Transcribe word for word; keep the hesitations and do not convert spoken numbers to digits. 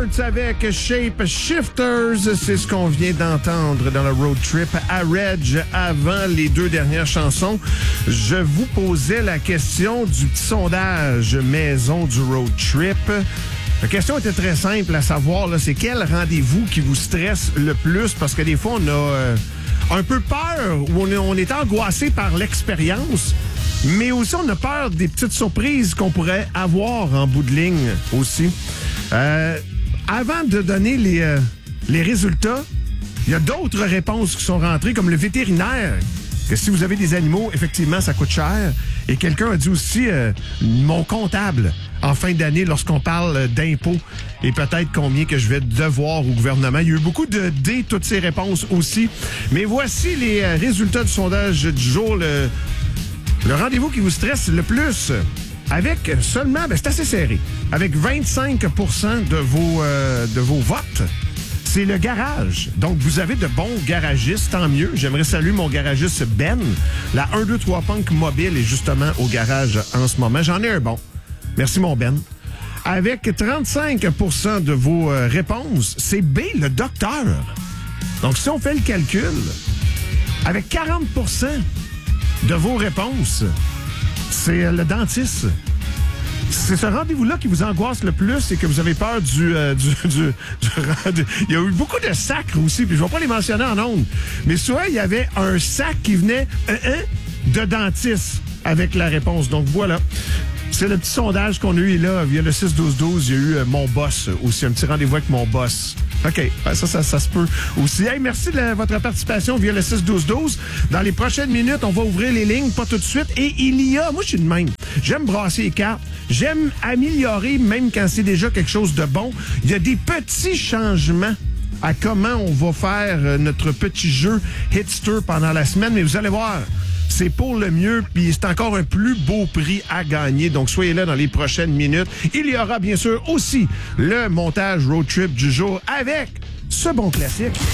Hearts avec Shape Shifters. C'est ce qu'on vient d'entendre dans le road trip à Reg avant les deux dernières chansons. Je vous posais la question du petit sondage maison du road trip. La question était très simple à savoir, là, c'est quel rendez-vous qui vous stresse le plus? Parce que des fois, on a euh, un peu peur ou on est, on est angoissé par l'expérience. Mais aussi, on a peur des petites surprises qu'on pourrait avoir en bout de ligne aussi. Euh, avant de donner les, euh, les résultats, il y a d'autres réponses qui sont rentrées, comme le vétérinaire, que si vous avez des animaux, effectivement, ça coûte cher. Et quelqu'un a dit aussi, euh, mon comptable, en fin d'année, lorsqu'on parle d'impôts, et peut-être combien que je vais devoir au gouvernement. Il y a eu beaucoup de D, toutes ces réponses aussi. Mais voici les euh, résultats du sondage du jour. Le, Le rendez-vous qui vous stresse le plus, avec seulement, ben c'est assez serré, avec vingt-cinq pour cent de vos, euh, de vos votes, c'est le garage. Donc, vous avez de bons garagistes, tant mieux. J'aimerais saluer mon garagiste Ben. La un deux trois Punk Mobile est justement au garage en ce moment. J'en ai un bon. Merci, mon Ben. Avec trente-cinq pour cent de vos euh, réponses, c'est B, le docteur. Donc, si on fait le calcul, avec quarante pour cent de vos réponses, c'est le dentiste. C'est ce rendez-vous-là qui vous angoisse le plus et que vous avez peur du... Euh, du, du, du, du il y a eu beaucoup de sacres aussi, puis je ne vais pas les mentionner en ondes, mais souvent, il y avait un sac qui venait euh, euh, de dentiste avec la réponse. Donc, voilà. C'est le petit sondage qu'on a eu là, via le six douze douze. Il y a eu euh, mon boss aussi, un petit rendez-vous avec mon boss. OK, ça, ça, ça se peut aussi. Hey, merci de la, votre participation via le six douze douze. Dans les prochaines minutes, on va ouvrir les lignes, pas tout de suite. Et il y a, moi je suis de même, j'aime brasser les cartes, j'aime améliorer même quand c'est déjà quelque chose de bon. Il y a des petits changements à comment on va faire notre petit jeu Hitster pendant la semaine, mais vous allez voir, c'est pour le mieux, puis c'est encore un plus beau prix à gagner. Donc, soyez là dans les prochaines minutes. Il y aura bien sûr aussi le montage road trip du jour avec ce bon classique.